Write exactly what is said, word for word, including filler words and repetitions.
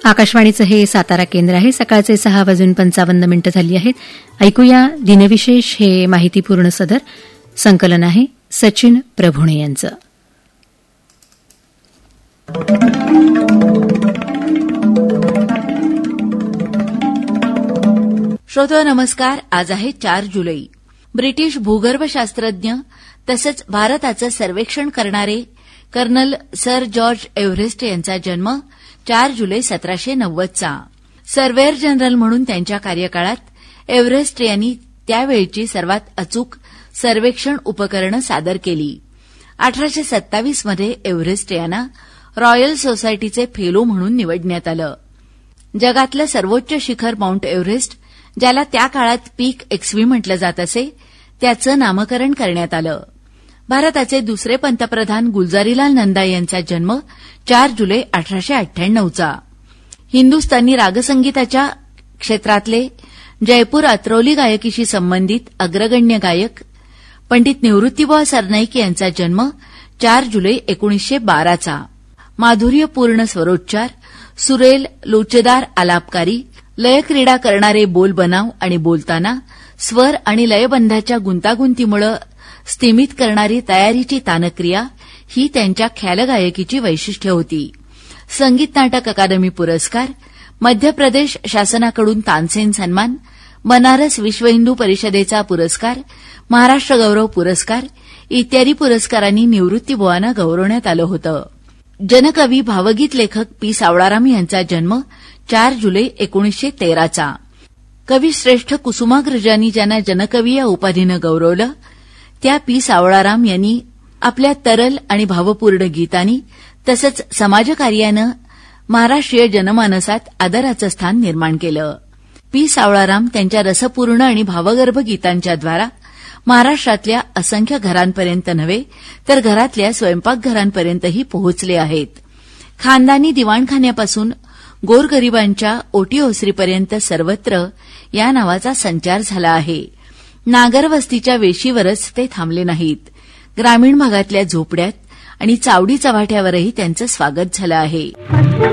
आकाशवाणीचं हे सातारा केंद्र आहे. सकाळचे सहा वाजून पंचावन्न मिनिटं झाली आहेत. ऐकूया दिनविशेष. हे माहितीपूर्ण सदर संकलन आहे सचिन प्रभुणे यांचं. श्रोतो नमस्कार. आज आहे चार जुलै. ब्रिटिश भूगर्भशास्त्रज्ञ तसंच भारताचं सर्वेक्षण करणारे कर्नल सर जॉर्ज एव्हरेस्ट यांचा जन्म चार जुलै सतराशे नव्वदचा. सर्वेयर जनरल म्हणून त्यांच्या कार्यकाळात एव्हरेस्ट यांनी त्यावेळची सर्वात अचूक सर्वेक्षण उपकरणं सादर केली. अठराशे सत्तावीसमध्ये एव्हरेस्ट यांना रॉयल सोसायटीचे फेलो म्हणून निवडण्यात आलं. जगातलं सर्वोच्च शिखर माउंट एव्हरेस्ट, ज्याला त्या काळात पीक एक्सव्ही म्हटलं जात असे, त्याचं नामकरण करण्यात आलं. भारताचे दुसरे पंतप्रधान गुलजारीलाल नंदा यांचा जन्म चार जुलै अठराशे अठ्ठ्याण्णवचा. हिंदुस्थानी रागसंगीताच्या क्षेत्रातले जयपूर अत्रौली गायकीशी संबंधित अग्रगण्य गायक पंडित निवृत्तीबुवा सरनाईक यांचा जन्म चार जुलै एकोणीसशे बाराचा. माधुर्यपूर्ण स्वरोच्चार, सुरेल लोचेदार आलापकारी, लयक्रीडा करणारे बोल बनाव आणि बोलताना स्वर आणि लयबंधाच्या गुंतागुंतीमुळे स्थिमित करणारी तयारीची तानक्रिया ही त्यांच्या ख्यालगायकीची वैशिष्ट्य होती. संगीत नाटक अकादमी पुरस्कार, मध्य प्रदेश शासनाकडून तानसेन सन्मान, बनारस विश्व हिंदू परिषदेचा पुरस्कार, महाराष्ट्र गौरव पुरस्कार इत्यादी पुरस्कारांनी निवृत्तीबुवांना गौरवण्यात आलं होतं. जनकवी भावगीत लेखक पी सावळाराम यांचा जन्म चार जुलै एकोणीसशे तेराचा. कविश्रेष्ठ कुसुमाग्रजांनी ज्यांना जनकवी या उपाधीनं गौरवलं, त्या पी सावळाराम यांनी आपल्या तरल आणि भावपूर्ण गीतांनी तसंच समाजकार्यानं महाराष्ट्रीय जनमानसात आदराचं स्थान निर्माण केलं. पी सावळाराम त्यांच्या रसपूर्ण आणि भावगर्भ गीतांच्याद्वारा महाराष्ट्रातल्या असंख्य घरांपर्यंत नव्हे तर घरातल्या स्वयंपाकघरांपर्यंतही पोहोचले आहेत. खानदानी दिवाणखान्यापासून गोरगरिबांच्या ओटी ओसरीपर्यंत सर्वत्र या नावाचा संचार झाला आहे. नागरवस्तीच्या वेशीवरच ते थांबले नाहीत. ग्रामीण भागातल्या झोपड्यात आणि चावडी चव्हाट्यावरही त्यांचं स्वागत झालं आहे.